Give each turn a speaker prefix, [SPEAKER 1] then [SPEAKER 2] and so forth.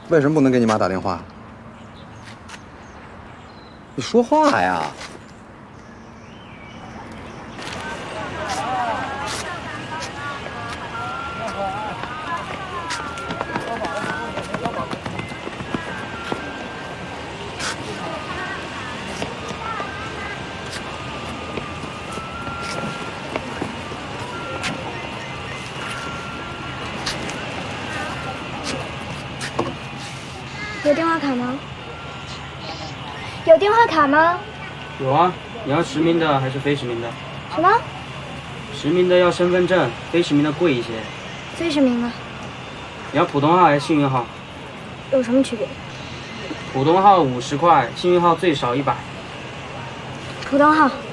[SPEAKER 1] 为什么不能给你妈打电话？你说话呀！
[SPEAKER 2] 有电话卡吗？有电话卡吗？
[SPEAKER 3] 有啊，你要实名的还是非实名的？
[SPEAKER 2] 什么？
[SPEAKER 3] 实名的要身份证，非实名的贵一些。
[SPEAKER 2] 非实名的。
[SPEAKER 3] 你要普通号还是幸运号？
[SPEAKER 2] 有什么区别？
[SPEAKER 3] 普通号50块，幸运号最少100。
[SPEAKER 2] 普通号。